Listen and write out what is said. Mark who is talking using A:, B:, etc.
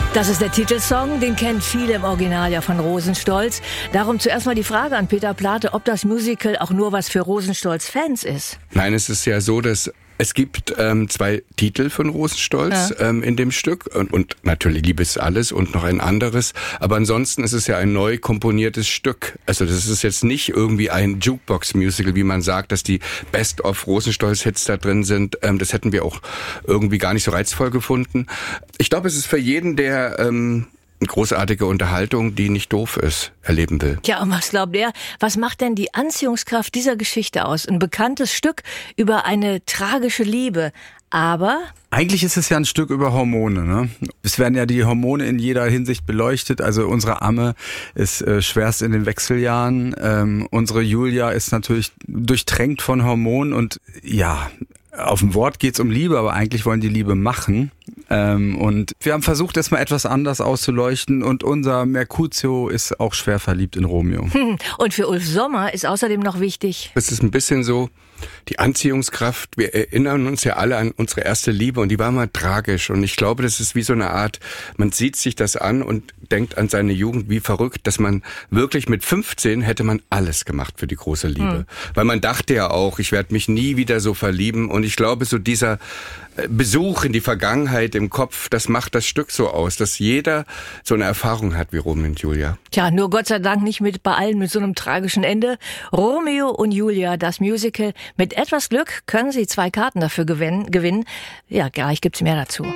A: Das ist der Titelsong, den kennen viele im Original ja von Rosenstolz. Darum zuerst mal die Frage an Peter Plate, ob das Musical auch nur was für Rosenstolz-Fans ist.
B: Nein, es ist ja so, dass es gibt 2 Titel von Rosenstolz in dem Stück und natürlich Liebe ist alles und noch ein anderes. Aber ansonsten ist es ja ein neu komponiertes Stück. Also das ist jetzt nicht irgendwie ein Jukebox-Musical, wie man sagt, dass die Best-of-Rosenstolz-Hits da drin sind. Das hätten wir auch irgendwie gar nicht so reizvoll gefunden. Ich glaube, es ist für jeden, der eine großartige Unterhaltung, die nicht doof ist, erleben will.
A: Tja, und was glaubt ihr? Was macht denn die Anziehungskraft dieser Geschichte aus? Ein bekanntes Stück über eine tragische Liebe. Aber
C: eigentlich ist es ja ein Stück über Hormone, ne? Es werden ja die Hormone in jeder Hinsicht beleuchtet. Also unsere Amme ist schwerst in den Wechseljahren. Unsere Julia ist natürlich durchtränkt von Hormonen und ja, auf dem Wort geht's um Liebe, aber eigentlich wollen die Liebe machen. Und wir haben versucht, das mal etwas anders auszuleuchten und unser Mercutio ist auch schwer verliebt in Romeo.
A: Und für Ulf Sommer ist außerdem noch wichtig:
B: Es ist ein bisschen so, die Anziehungskraft, wir erinnern uns ja alle an unsere erste Liebe und die war mal tragisch und ich glaube, das ist wie so eine Art, man sieht sich das an und denkt an seine Jugend, wie verrückt, dass man wirklich mit 15 hätte man alles gemacht für die große Liebe. Weil man dachte ja auch, ich werde mich nie wieder so verlieben und ich glaube, so dieser Besuch in die Vergangenheit im Kopf, das macht das Stück so aus, dass jeder so eine Erfahrung hat wie Romeo und Julia.
A: Tja, nur Gott sei Dank nicht bei allen mit so einem tragischen Ende. Romeo und Julia, das Musical. Mit etwas Glück können Sie 2 Karten dafür gewinnen. Ja, gleich gibt's mehr dazu.